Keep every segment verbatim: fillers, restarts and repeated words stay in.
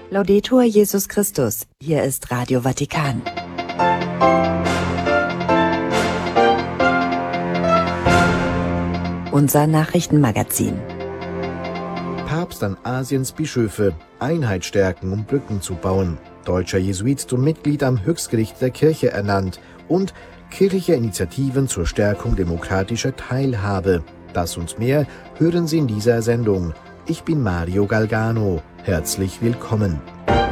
Laudetur Jesus Christus. Hier ist Radio Vatikan. Unser Nachrichtenmagazin. Papst an Asiens Bischöfe. Einheit stärken, um Brücken zu bauen. Deutscher Jesuit zum Mitglied am Höchstgericht der Kirche ernannt. Und kirchliche Initiativen zur Stärkung demokratischer Teilhabe. Das und mehr hören Sie in dieser Sendung. Ich bin Mario Galgano. Herzlich willkommen.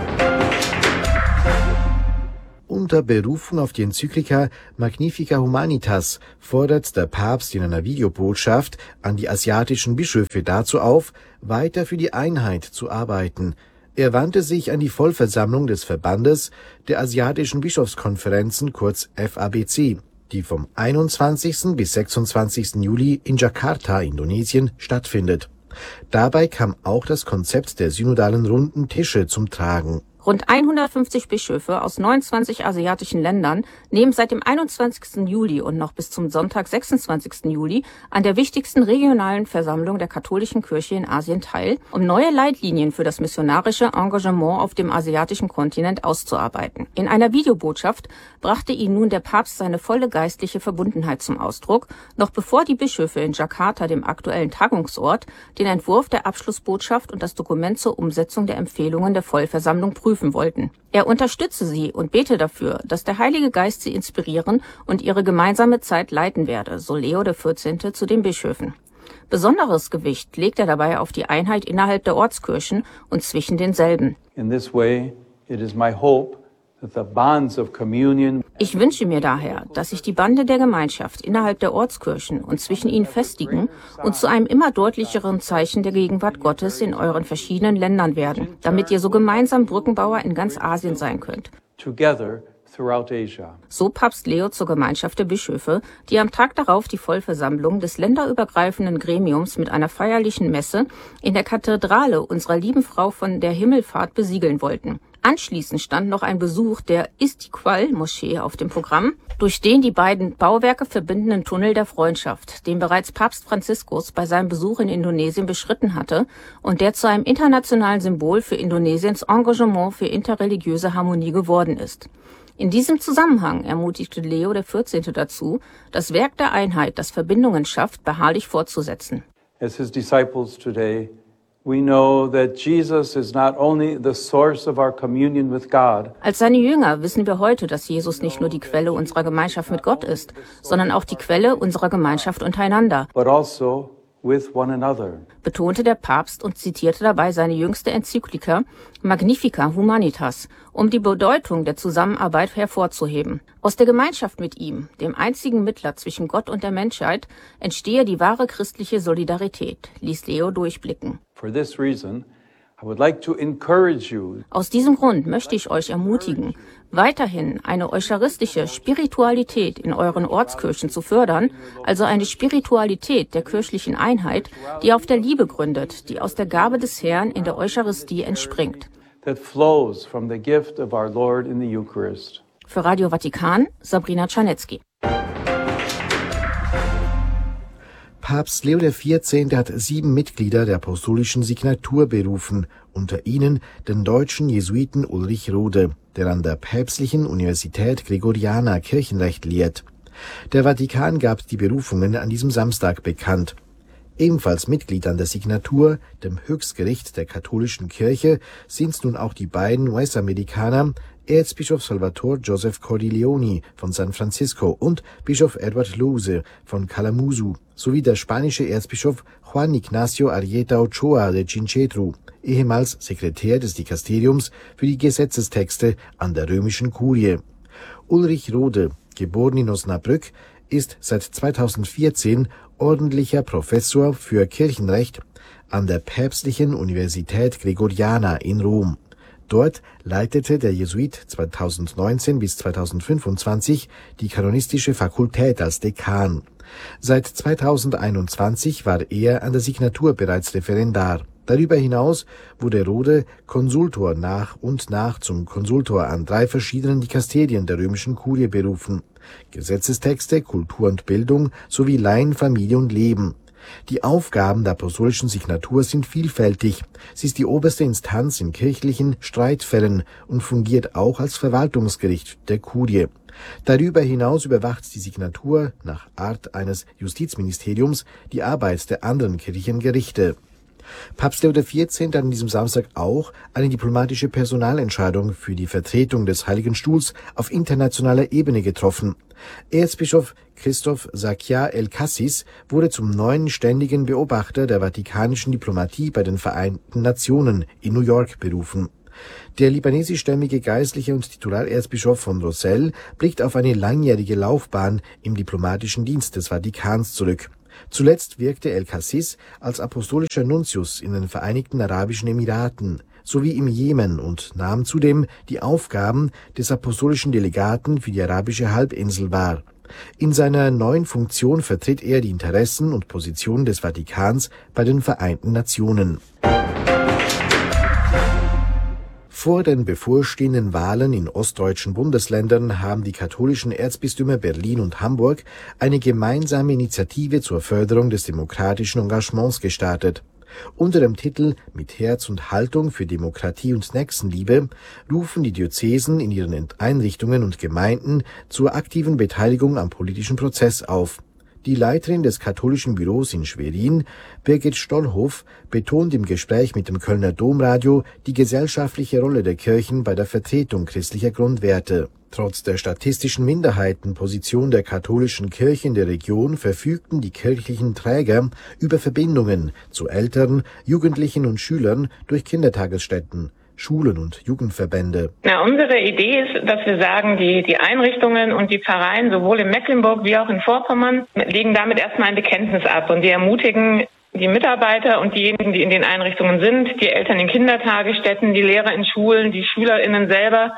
Unter Berufung auf die Enzyklika Magnificat Humanitas fordert der Papst in einer Videobotschaft an die asiatischen Bischöfe dazu auf, weiter für die Einheit zu arbeiten. Er wandte sich an die Vollversammlung des Verbandes der Asiatischen Bischofskonferenzen, kurz F A B C, die vom einundzwanzigsten bis sechsundzwanzigsten Juli in Jakarta, Indonesien, stattfindet. Dabei kam auch das Konzept der synodalen runden Tische zum Tragen. Rund hundertfünfzig Bischöfe aus neunundzwanzig asiatischen Ländern nehmen seit dem einundzwanzigsten Juli und noch bis zum Sonntag, sechsundzwanzigsten Juli, an der wichtigsten regionalen Versammlung der katholischen Kirche in Asien teil, um neue Leitlinien für das missionarische Engagement auf dem asiatischen Kontinent auszuarbeiten. In einer Videobotschaft brachte ihnen nun der Papst seine volle geistliche Verbundenheit zum Ausdruck, noch bevor die Bischöfe in Jakarta, dem aktuellen Tagungsort, den Entwurf der Abschlussbotschaft und das Dokument zur Umsetzung der Empfehlungen der Vollversammlung prüfen wollten. Er unterstütze sie und bete dafür, dass der Heilige Geist sie inspirieren und ihre gemeinsame Zeit leiten werde, so Leo der vierzehnte zu den Bischöfen. Besonderes Gewicht legt er dabei auf die Einheit innerhalb der Ortskirchen und zwischen denselben. In this way, it is my hope that the bonds of communion. Ich wünsche mir daher, dass sich die Bande der Gemeinschaft innerhalb der Ortskirchen und zwischen ihnen festigen und zu einem immer deutlicheren Zeichen der Gegenwart Gottes in euren verschiedenen Ländern werden, damit ihr so gemeinsam Brückenbauer in ganz Asien sein könnt. Together throughout Asia. So Papst Leo zur Gemeinschaft der Bischöfe, die am Tag darauf die Vollversammlung des länderübergreifenden Gremiums mit einer feierlichen Messe in der Kathedrale unserer lieben Frau von der Himmelfahrt besiegeln wollten. Anschließend stand noch ein Besuch der Istiqlal-Moschee auf dem Programm, durch den die beiden Bauwerke verbindenden Tunnel der Freundschaft, den bereits Papst Franziskus bei seinem Besuch in Indonesien beschritten hatte und der zu einem internationalen Symbol für Indonesiens Engagement für interreligiöse Harmonie geworden ist. In diesem Zusammenhang ermutigte Leo der vierzehnte dazu, das Werk der Einheit, das Verbindungen schafft, beharrlich fortzusetzen. As his disciples today, we know that Jesus is not only the source of our communion with God. Als seine Jünger wissen wir heute, dass Jesus nicht nur die Quelle unserer Gemeinschaft mit Gott ist, sondern auch die Quelle unserer Gemeinschaft untereinander. But also with one another. Betonte der Papst und zitierte dabei seine jüngste Enzyklika Magnificat Humanitas, um die Bedeutung der Zusammenarbeit hervorzuheben. Aus der Gemeinschaft mit ihm, dem einzigen Mittler zwischen Gott und der Menschheit, entstehe die wahre christliche Solidarität, ließ Leo durchblicken. For this reason, I would like to encourage you. Aus diesem Grund möchte ich euch ermutigen, weiterhin eine eucharistische Spiritualität in euren Ortskirchen zu fördern, also eine Spiritualität der kirchlichen Einheit, die auf der Liebe gründet, die aus der Gabe des Herrn in der Eucharistie entspringt. That flows from the gift of our Lord in the Eucharist. Für Radio Vatikan, Sabrina Czarnecki. Papst Leo der vierzehnte hat sieben Mitglieder der apostolischen Signatur berufen, unter ihnen den deutschen Jesuiten Ulrich Rode, der an der Päpstlichen Universität Gregoriana Kirchenrecht lehrt. Der Vatikan gab die Berufungen an diesem Samstag bekannt. Ebenfalls Mitglied an der Signatur, dem Höchstgericht der katholischen Kirche, sind nun auch die beiden U S-Amerikaner Erzbischof Salvatore Joseph Cordileone von San Francisco und Bischof Edward Louse von Kalamazoo, sowie der spanische Erzbischof Juan Ignacio Arrieta Ochoa de Chinchetru, ehemals Sekretär des Dikasteriums für die Gesetzestexte an der römischen Kurie. Ulrich Rode, geboren in Osnabrück, ist seit zweitausendvierzehn ordentlicher Professor für Kirchenrecht an der Päpstlichen Universität Gregoriana in Rom. Dort leitete der Jesuit zweitausendneunzehn bis zweitausendfünfundzwanzig die kanonistische Fakultät als Dekan. Seit zweitausendeinundzwanzig war er an der Signatur bereits Referendar. Darüber hinaus wurde Rode Konsultor nach und nach zum Konsultor an drei verschiedenen Dikasterien der römischen Kurie berufen: Gesetzestexte, Kultur und Bildung sowie Laien, Familie und Leben. Die Aufgaben der apostolischen Signatur sind vielfältig. Sie ist die oberste Instanz in kirchlichen Streitfällen und fungiert auch als Verwaltungsgericht der Kurie. Darüber hinaus überwacht die Signatur nach Art eines Justizministeriums die Arbeit der anderen Kirchengerichte. Papst Leo der vierzehnte hat an diesem Samstag auch eine diplomatische Personalentscheidung für die Vertretung des Heiligen Stuhls auf internationaler Ebene getroffen. Erzbischof Christoph Zakia El-Kassis wurde zum neuen ständigen Beobachter der vatikanischen Diplomatie bei den Vereinten Nationen in New York berufen. Der libanesischstämmige Geistliche und Titularerzbischof von Rossell blickt auf eine langjährige Laufbahn im diplomatischen Dienst des Vatikans zurück. Zuletzt wirkte El-Kassis als apostolischer Nuntius in den Vereinigten Arabischen Emiraten sowie im Jemen und nahm zudem die Aufgaben des apostolischen Delegaten für die arabische Halbinsel wahr. In seiner neuen Funktion vertritt er die Interessen und Positionen des Vatikans bei den Vereinten Nationen. Vor den bevorstehenden Wahlen in ostdeutschen Bundesländern haben die katholischen Erzbistümer Berlin und Hamburg eine gemeinsame Initiative zur Förderung des demokratischen Engagements gestartet. Unter dem Titel »Mit Herz und Haltung für Demokratie und Nächstenliebe« rufen die Diözesen in ihren Einrichtungen und Gemeinden zur aktiven Beteiligung am politischen Prozess auf. Die Leiterin des katholischen Büros in Schwerin, Birgit Stollhoff, betont im Gespräch mit dem Kölner Domradio die gesellschaftliche Rolle der Kirchen bei der Vertretung christlicher Grundwerte. Trotz der statistischen Minderheitenposition der katholischen Kirche in der Region verfügten die kirchlichen Träger über Verbindungen zu Eltern, Jugendlichen und Schülern durch Kindertagesstätten, Schulen und Jugendverbände. Na, unsere Idee ist, dass wir sagen, die, die Einrichtungen und die Pfarreien sowohl in Mecklenburg wie auch in Vorpommern legen damit erstmal ein Bekenntnis ab und die ermutigen die Mitarbeiter und diejenigen, die in den Einrichtungen sind, die Eltern in Kindertagesstätten, die Lehrer in Schulen, die SchülerInnen selber,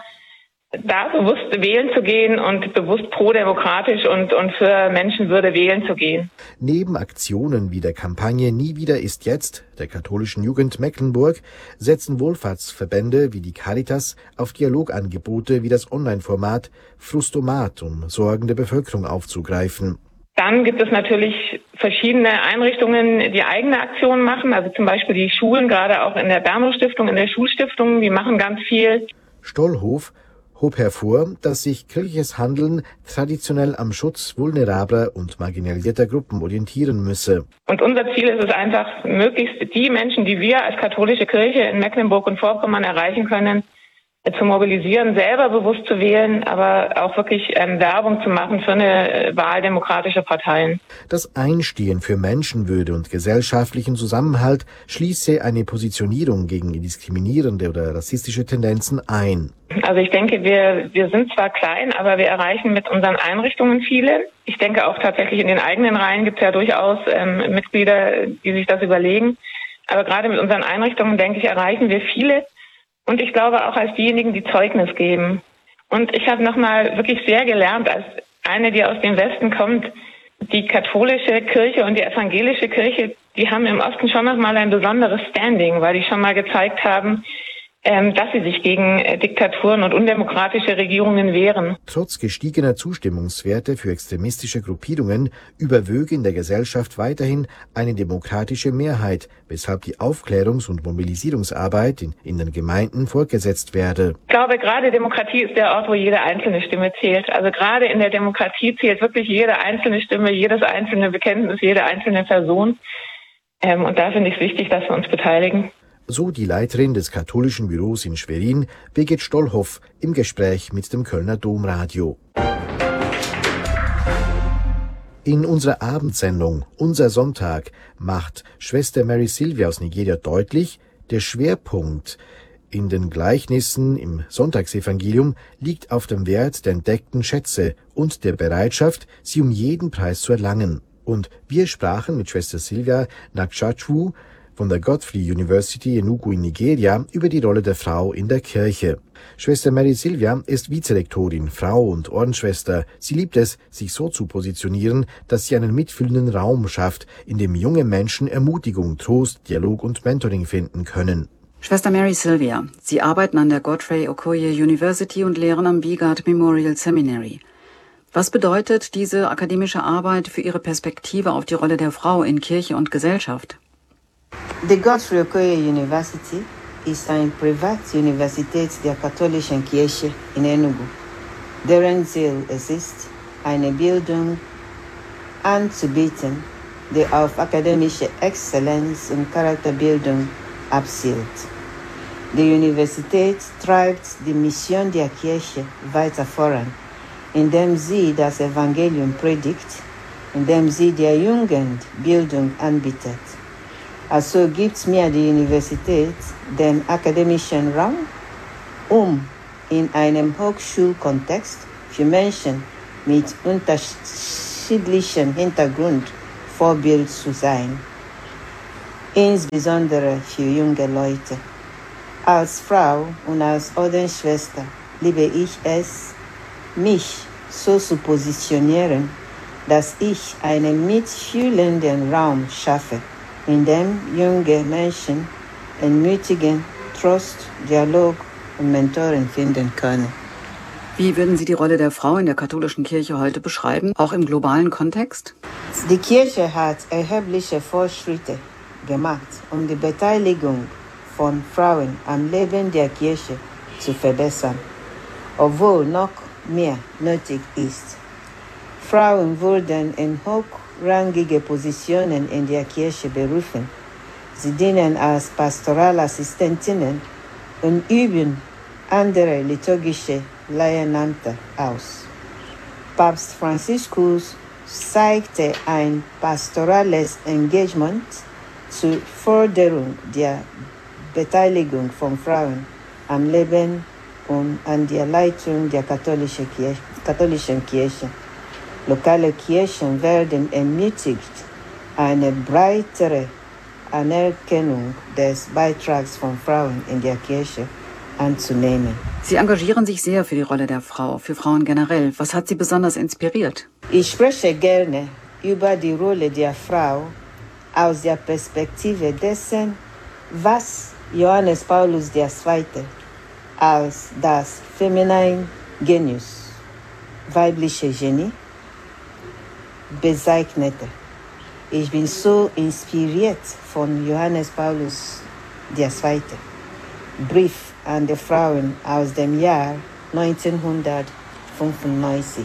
da bewusst wählen zu gehen und bewusst prodemokratisch und, und für Menschenwürde wählen zu gehen. Neben Aktionen wie der Kampagne Nie wieder ist jetzt der katholischen Jugend Mecklenburg setzen Wohlfahrtsverbände wie die Caritas auf Dialogangebote wie das Online-Format Frustomat, um Sorgen der Bevölkerung aufzugreifen. Dann gibt es natürlich verschiedene Einrichtungen, die eigene Aktionen machen, also zum Beispiel die Schulen, gerade auch in der Bernau-Stiftung, in der Schulstiftung, die machen ganz viel. Stollhoff hob hervor, dass sich kirchliches Handeln traditionell am Schutz vulnerabler und marginalisierter Gruppen orientieren müsse. Und unser Ziel ist es einfach, möglichst die Menschen, die wir als katholische Kirche in Mecklenburg und Vorpommern erreichen können, zu mobilisieren, selber bewusst zu wählen, aber auch wirklich ähm, Werbung zu machen für eine Wahl demokratischer Parteien. Das Einstehen für Menschenwürde und gesellschaftlichen Zusammenhalt schließe eine Positionierung gegen diskriminierende oder rassistische Tendenzen ein. Also ich denke, wir, wir sind zwar klein, aber wir erreichen mit unseren Einrichtungen viele. Ich denke auch tatsächlich in den eigenen Reihen gibt es ja durchaus ähm, Mitglieder, die sich das überlegen. Aber gerade mit unseren Einrichtungen, denke ich, erreichen wir viele. Und ich glaube auch als diejenigen, die Zeugnis geben. Und ich habe nochmal wirklich sehr gelernt, als eine, die aus dem Westen kommt, die katholische Kirche und die evangelische Kirche, die haben im Osten schon nochmal ein besonderes Standing, weil die schon mal gezeigt haben, ähm, dass sie sich gegen äh, Diktaturen und undemokratische Regierungen wehren. Trotz gestiegener Zustimmungswerte für extremistische Gruppierungen überwöge in der Gesellschaft weiterhin eine demokratische Mehrheit, weshalb die Aufklärungs- und Mobilisierungsarbeit in, in den Gemeinden fortgesetzt werde. Ich glaube, gerade Demokratie ist der Ort, wo jede einzelne Stimme zählt. Also gerade in der Demokratie zählt wirklich jede einzelne Stimme, jedes einzelne Bekenntnis, jede einzelne Person. Ähm, und da finde ich es wichtig, dass wir uns beteiligen. So die Leiterin des katholischen Büros in Schwerin, Birgit Stollhoff, im Gespräch mit dem Kölner Domradio. In unserer Abendsendung Unser Sonntag macht Schwester Mary Sylvia aus Nigeria deutlich, der Schwerpunkt in den Gleichnissen im Sonntagsevangelium liegt auf dem Wert der entdeckten Schätze und der Bereitschaft, sie um jeden Preis zu erlangen. Und wir sprachen mit Schwester Sylvia Nakchachu von der Godfrey University Enugu in Nigeria über die Rolle der Frau in der Kirche. Schwester Mary Sylvia ist Vizerektorin, Frau und Ordensschwester. Sie liebt es, sich so zu positionieren, dass sie einen mitfühlenden Raum schafft, in dem junge Menschen Ermutigung, Trost, Dialog und Mentoring finden können. Schwester Mary Sylvia, Sie arbeiten an der Godfrey Okoye University und lehren am Vigard Memorial Seminary. Was bedeutet diese akademische Arbeit für Ihre Perspektive auf die Rolle der Frau in Kirche und Gesellschaft? The Godfrey Okoye University ist eine Privatuniversität der katholischen Kirche in Enugu, deren Ziel es ist, eine Bildung anzubieten, die auf akademische Exzellenz und Charakterbildung abzielt. Die Universität treibt die Mission der Kirche weiter voran, indem sie das Evangelium predigt, indem sie der Jugend Bildung anbietet. Also gibt mir die Universität den akademischen Raum, um in einem Hochschulkontext für Menschen mit unterschiedlichem Hintergrund Vorbild zu sein, insbesondere für junge Leute. Als Frau und als Ordensschwester liebe ich es, mich so zu positionieren, dass ich einen mitfühlenden Raum schaffe, in dem junge Menschen entmutigen, Trost, Dialog und Mentoren finden können. Wie würden Sie die Rolle der Frau in der katholischen Kirche heute beschreiben, auch im globalen Kontext? Die Kirche hat erhebliche Fortschritte gemacht, um die Beteiligung von Frauen am Leben der Kirche zu verbessern, obwohl noch mehr nötig ist. Frauen wurden in hochrangige Positionen in der Kirche berufen. Sie dienen als Pastoralassistentinnen und üben andere liturgische Laienämter aus. Papst Franziskus zeigte ein pastorales Engagement zur Förderung der Beteiligung von Frauen am Leben und an der Leitung der katholischen Kirche. Katholischen Kirche. Lokale Kirchen werden ermutigt, eine breitere Anerkennung des Beitrags von Frauen in der Kirche anzunehmen. Sie engagieren sich sehr für die Rolle der Frau, für Frauen generell. Was hat Sie besonders inspiriert? Ich spreche gerne über die Rolle der Frau aus der Perspektive dessen, was Johannes Paulus der Zweite als das Feminine Genius, weibliche Genie, bezeichnete. Ich bin so inspiriert von Johannes Paulus der Zweite. Brief an die Frauen aus dem Jahr neunzehnhundertfünfundneunzig.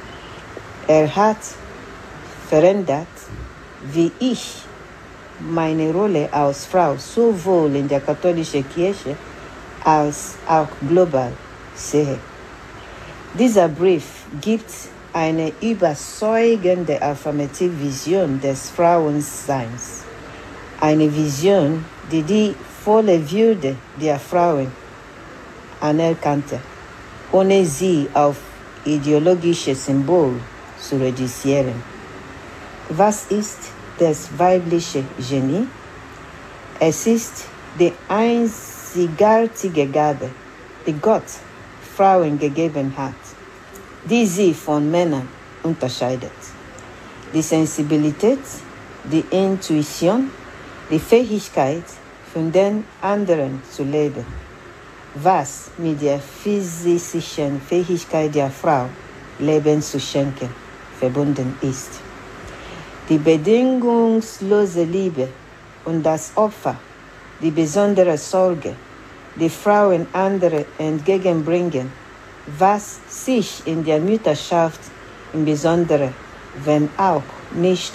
Er hat verändert, wie ich meine Rolle als Frau sowohl in der katholischen Kirche als auch global sehe. Dieser Brief gibt eine überzeugende affirmative Vision des Frauenseins. Eine Vision, die die volle Würde der Frauen anerkannte, ohne sie auf ideologische Symbole zu reduzieren. Was ist das weibliche Genie? Es ist die einzigartige Gabe, die Gott Frauen gegeben hat, die sie von Männern unterscheidet. Die Sensibilität, die Intuition, die Fähigkeit, von den anderen zu leben, was mit der physischen Fähigkeit der Frau, Leben zu schenken, verbunden ist. Die bedingungslose Liebe und das Opfer, die besondere Sorge, die Frauen anderen entgegenbringen, was sich in der Mutterschaft im Besonderen, wenn auch nicht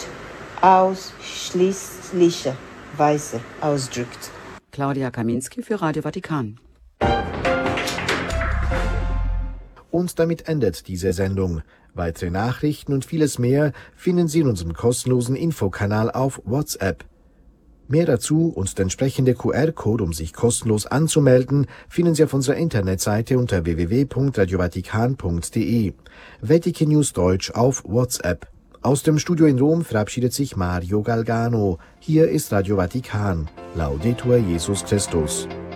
ausschließlicher Weise ausdrückt. Claudia Kaminski für Radio Vatikan. Und damit endet diese Sendung. Weitere Nachrichten und vieles mehr finden Sie in unserem kostenlosen Infokanal auf WhatsApp. Mehr dazu und der entsprechende Q R-Code, um sich kostenlos anzumelden, finden Sie auf unserer Internetseite unter w w w punkt radio vatikan punkt d e. Vatican News Deutsch auf WhatsApp. Aus dem Studio in Rom verabschiedet sich Mario Galgano. Hier ist Radio Vatikan. Laudetur Jesus Christus.